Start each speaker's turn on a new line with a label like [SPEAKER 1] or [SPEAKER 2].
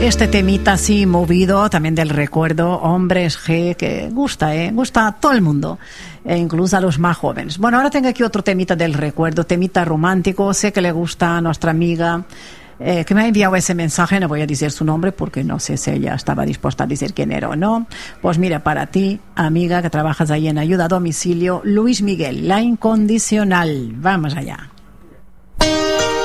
[SPEAKER 1] este temita así movido también del recuerdo, Hombres G, que gusta, gusta a todo el mundo, incluso a los más jóvenes. Bueno, ahora tengo aquí otro temita del recuerdo, temita romántico, sé que le gusta a nuestra amiga que me ha enviado ese mensaje, no voy a decir su nombre porque no sé si ella estaba dispuesta a decir quién era o no. Pues mira, para ti, amiga que trabajas ahí en ayuda a domicilio, Luis Miguel, La Incondicional. Vamos allá.